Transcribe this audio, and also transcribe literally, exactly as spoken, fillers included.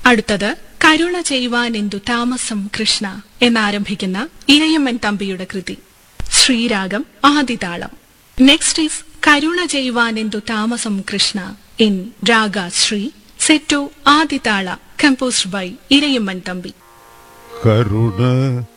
അടുത്തത് കരുണ ചെയ്യുവാൻ എന്തു താമസം കൃഷ്ണ എന്നാരംഭിക്കുന്ന ഇരയമ്മൻ തമ്പിയുടെ കൃതി. ശ്രീരാഗം ആദിതാളം. നെക്സ്റ്റ് ഈസ് കരുണ ചെയ്യുവാൻ എന്തു താമസം Krishna in raga Shri, set Adi tala, composed by Irayimman Thampi. Karuna